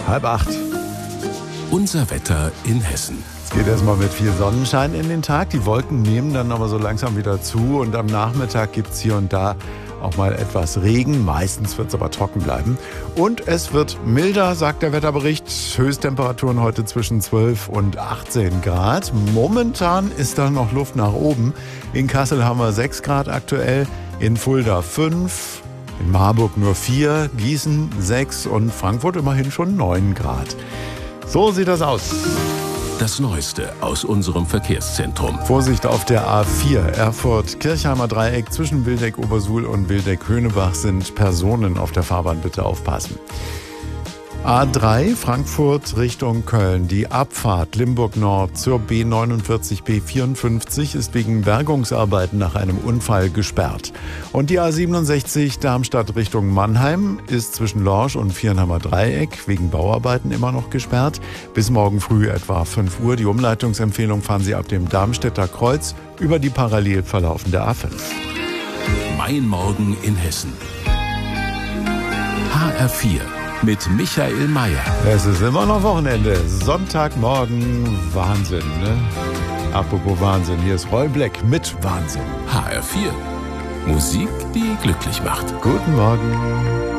7:30. Unser Wetter in Hessen. Es geht erstmal mit viel Sonnenschein in den Tag. Die Wolken nehmen dann aber so langsam wieder zu. Und am Nachmittag gibt es hier und da auch mal etwas Regen. Meistens wird es aber trocken bleiben. Und es wird milder, sagt der Wetterbericht. Höchsttemperaturen heute zwischen 12 und 18 Grad. Momentan ist da noch Luft nach oben. In Kassel haben wir 6 Grad aktuell, in Fulda 5, in Marburg nur 4, Gießen 6 und Frankfurt immerhin schon 9 Grad. So sieht das aus. Das Neueste aus unserem Verkehrszentrum. Vorsicht auf der A4 Erfurt-Kirchheimer Dreieck zwischen Wildeck-Obersuhl und Wildeck-Höhnebach sind Personen auf der Fahrbahn. Bitte aufpassen. A3 Frankfurt Richtung Köln. Die Abfahrt Limburg Nord zur B49 B54 ist wegen Bergungsarbeiten nach einem Unfall gesperrt. Und die A67 Darmstadt Richtung Mannheim ist zwischen Lorsch und Viernheimer Dreieck wegen Bauarbeiten immer noch gesperrt. Bis morgen früh etwa 5 Uhr. Die Umleitungsempfehlung fahren Sie ab dem Darmstädter Kreuz über die parallel verlaufende A5. Mein Morgen in Hessen. HR4. Mit Michael Mayer. Es ist immer noch Wochenende. Sonntagmorgen. Wahnsinn, ne? Apropos Wahnsinn, hier ist Roy Black mit Wahnsinn. HR4. Musik, die glücklich macht. Guten Morgen.